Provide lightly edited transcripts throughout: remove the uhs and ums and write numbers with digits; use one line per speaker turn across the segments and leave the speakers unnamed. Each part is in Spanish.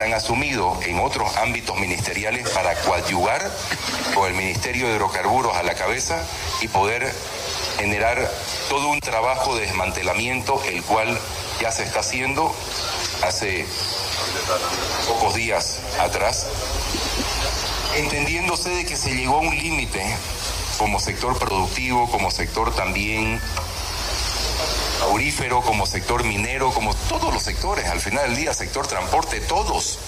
han asumido en otros ámbitos ministeriales para coadyuvar con el Ministerio de Hidrocarburos a la cabeza y poder generar todo un trabajo de desmantelamiento, el cual ya se está haciendo hace pocos días atrás, entendiéndose de que se llegó a un límite como sector productivo, como sector también aurífero, como sector minero, como todos los sectores, al final del día, sector transporte, todos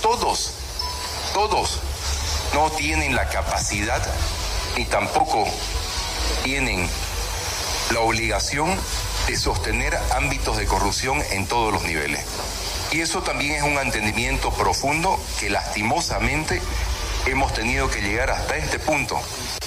no tienen la capacidad ni tampoco tienen la obligación de sostener ámbitos de corrupción en todos los niveles. Y eso también es un entendimiento profundo que lastimosamente hemos tenido que llegar hasta este punto,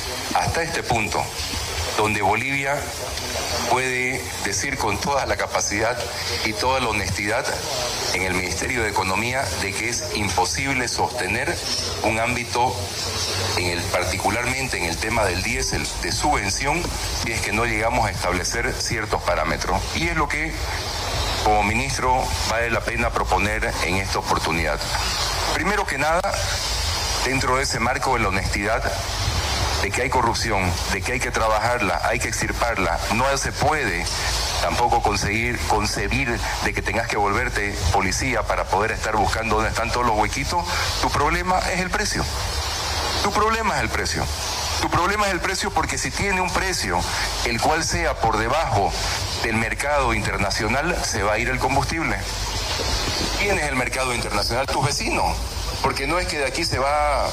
donde Bolivia puede decir con toda la capacidad y toda la honestidad en el Ministerio de Economía de que es imposible sostener un ámbito, particularmente en el tema del diésel, de subvención, si es que no llegamos a establecer ciertos parámetros. Y es lo que, como ministro, vale la pena proponer en esta oportunidad. Primero que nada, dentro de ese marco de la honestidad, de que hay corrupción, de que hay que trabajarla, hay que extirparla, no se puede tampoco concebir de que tengas que volverte policía para poder estar buscando dónde están todos los huequitos. Tu problema es el precio. Tu problema es el precio porque si tiene un precio el cual sea por debajo del mercado internacional, se va a ir el combustible. ¿Quién es el mercado internacional? Tus vecinos. Porque no es que de aquí se va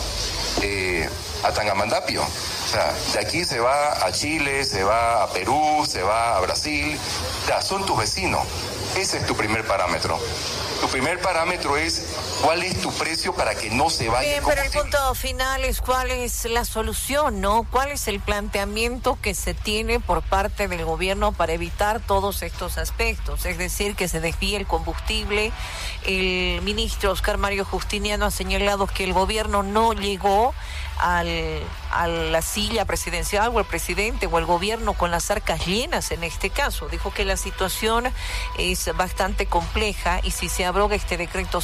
a Tangamandapio. O sea, de aquí se va a Chile, se va a Perú, se va a Brasil. Ya, son tus vecinos. Ese es tu primer parámetro. Tu primer parámetro es cuál es tu precio para que no se vaya el combustible.
Pero el punto final es cuál es la solución, ¿no? ¿Cuál es el planteamiento que se tiene por parte del gobierno para evitar todos estos aspectos? Es decir, que se desvíe el combustible. El ministro Oscar Mario Justiniano ha señalado que el gobierno no llegó a la silla presidencial, o el presidente o el gobierno con las arcas llenas en este caso. Dijo que la situación es bastante compleja y si se abroga este decreto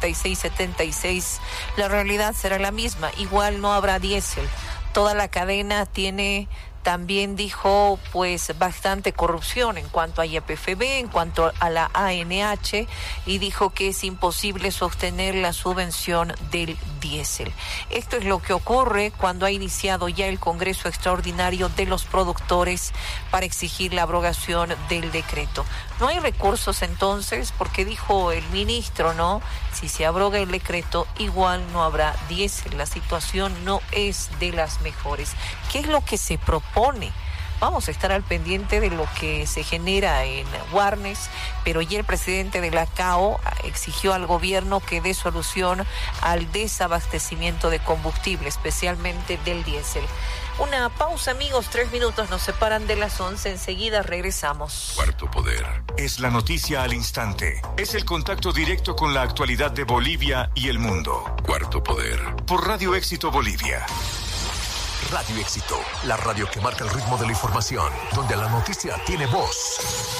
5676, la realidad será la misma. Igual no habrá diésel. Toda la cadena tiene... También dijo, pues, bastante corrupción en cuanto a YPFB, en cuanto a la ANH, y dijo que es imposible sostener la subvención del diésel. Esto es lo que ocurre cuando ha iniciado ya el Congreso Extraordinario de los Productores para exigir la abrogación del decreto. No hay recursos entonces, porque dijo el ministro, ¿no? Si se abroga el decreto, igual no habrá diésel. La situación no es de las mejores. ¿Qué es lo que se propone? Vamos a estar al pendiente de lo que se genera en Warnes, pero ya el presidente de la CAO exigió al gobierno que dé solución al desabastecimiento de combustible, especialmente del diésel. Una pausa, amigos, 3 minutos nos separan de las 11, enseguida regresamos.
Cuarto Poder. Es la noticia al instante. Es el contacto directo con la actualidad de Bolivia y el mundo. Cuarto Poder. Por Radio Éxito Bolivia.
Radio Éxito, la radio que marca el ritmo de la información, donde la noticia tiene voz.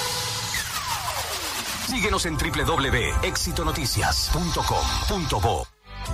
Síguenos en www.exitonoticias.com.bo.